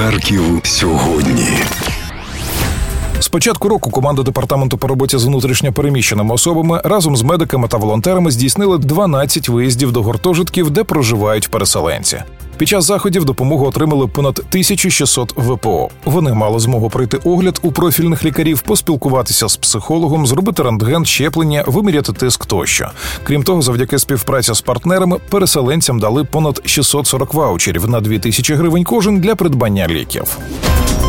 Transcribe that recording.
Харків сьогодні. З початку року команда Департаменту по роботі з внутрішньо переміщеними особами разом з медиками та волонтерами здійснили 12 виїздів до гуртожитків, де проживають переселенці. Під час заходів допомогу отримали понад 1600 ВПО. Вони мали змогу пройти огляд у профільних лікарів, поспілкуватися з психологом, зробити рентген, щеплення, виміряти тиск тощо. Крім того, завдяки співпраці з партнерами, переселенцям дали понад 640 ваучерів на 2000 гривень кожен для придбання ліків.